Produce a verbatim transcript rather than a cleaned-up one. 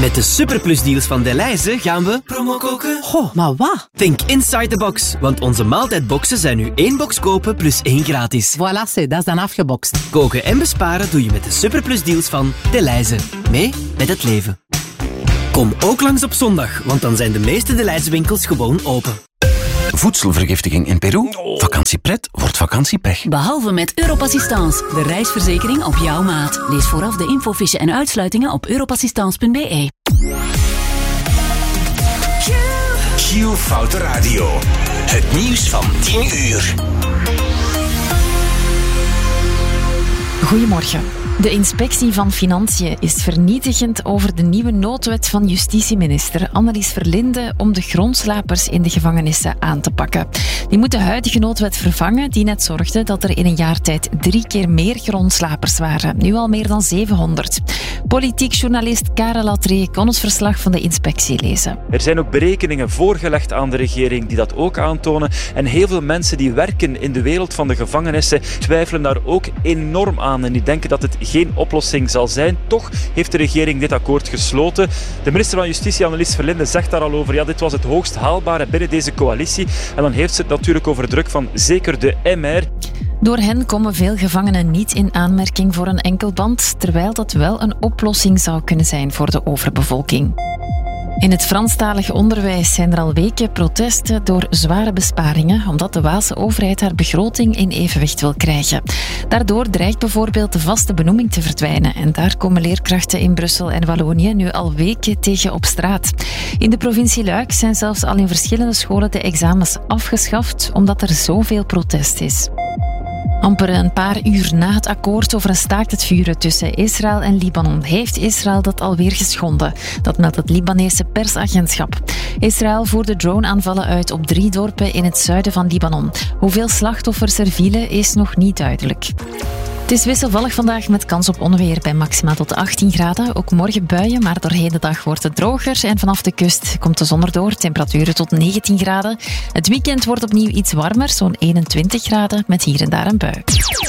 Met de superplusdeals van Delhaize gaan we promo koken. Goh, maar wat? Think inside the box, want onze maaltijdboxen zijn nu één box kopen plus één gratis. Voilà, c'est, dat is dan afgebokst. Koken en besparen doe je met de superplusdeals van Delhaize. Mee met het leven. Kom ook langs op zondag, want dan zijn de meeste Delhaize winkels gewoon open. Voedselvergiftiging in Peru? Vakantiepret wordt vakantiepech. Behalve met Europassistance, de reisverzekering op jouw maat. Lees vooraf de infofiche en uitsluitingen op europassistance punt b e. Q Foute Radio. Het nieuws van tien uur. Goedemorgen. De inspectie van Financiën is vernietigend over de nieuwe noodwet van justitieminister Annelies Verlinde om de grondslapers in de gevangenissen aan te pakken. Die moet de huidige noodwet vervangen, die net zorgde dat er in een jaar tijd drie keer meer grondslapers waren. Nu al meer dan zevenhonderd. Politiek journalist Karel Latree kon het verslag van de inspectie lezen. Er zijn ook berekeningen voorgelegd aan de regering die dat ook aantonen. En heel veel mensen die werken in de wereld van de gevangenissen twijfelen daar ook enorm aan en die denken dat het geen oplossing zal zijn. Toch heeft de regering dit akkoord gesloten. De minister van Justitie, Annelies Verlinde, zegt daar al over. Ja, dit was het hoogst haalbare binnen deze coalitie. En dan heeft ze het natuurlijk over druk van zeker de M R. Door hen komen veel gevangenen niet in aanmerking voor een enkelband, terwijl dat wel een oplossing zou kunnen zijn voor de overbevolking. In het Franstalig onderwijs zijn er al weken protesten door zware besparingen, omdat de Waalse overheid haar begroting in evenwicht wil krijgen. Daardoor dreigt bijvoorbeeld de vaste benoeming te verdwijnen en daar komen leerkrachten in Brussel en Wallonië nu al weken tegen op straat. In de provincie Luik zijn zelfs al in verschillende scholen de examens afgeschaft, omdat er zoveel protest is. Amper een paar uur na het akkoord over een staakt het vuren tussen Israël en Libanon heeft Israël dat alweer geschonden. Dat meldt het Libanese persagentschap. Israël voerde droneaanvallen uit op drie dorpen in het zuiden van Libanon. Hoeveel slachtoffers er vielen is nog niet duidelijk. Het is wisselvallig vandaag met kans op onweer bij maxima tot achttien graden. Ook morgen buien, maar doorheen de dag wordt het droger. En vanaf de kust komt de zon erdoor, temperaturen tot negentien graden. Het weekend wordt opnieuw iets warmer, zo'n eenentwintig graden, met hier en daar een bui.